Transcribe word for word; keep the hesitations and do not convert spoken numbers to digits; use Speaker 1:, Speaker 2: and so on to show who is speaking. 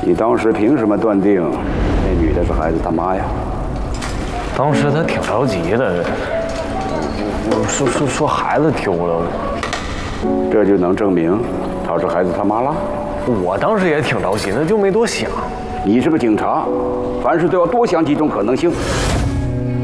Speaker 1: 你当时凭什么断定那女的是孩子他妈呀？
Speaker 2: 当时他挺着急的，说说说孩子丢了，
Speaker 1: 这就能证明她是孩子他妈了？
Speaker 2: 我当时也挺着急的，就没多想。
Speaker 1: 你是个警察，凡事都要多想几种可能性。